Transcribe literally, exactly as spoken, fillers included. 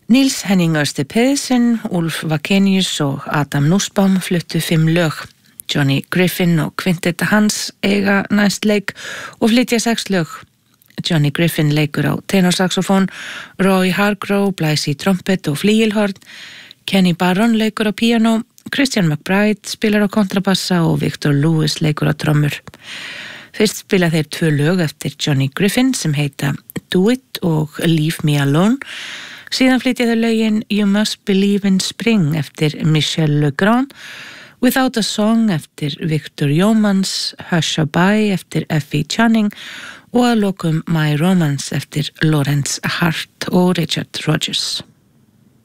Niels Henning Ørsted Pedersen, Ulf Vakenius og Adam Nussbaum fluttu fimm lög. Johnny Griffin og kvintetta hans eiga næst leik og flytja sex lög. Johnny Griffin leikur á tenorsaxofón, Roy Hargrove blæs í trompet og flygilhorn, Kenny Barron leikur á píanó, Christian McBride spilar á kontrabassa og Victor Lewis leikur á trommur. Fyrst spila þeir tvö lög eftir Johnny Griffin sem heita Do It og Leave Me Alone. Síðan flytja þeir lögin You Must Believe in Spring eftir Michel Legrand, Without a Song eftir Victor Yeomans, Hushabye eftir Effie Channing og að lokum My Romance eftir Lawrence Hart og Richard Rodgers.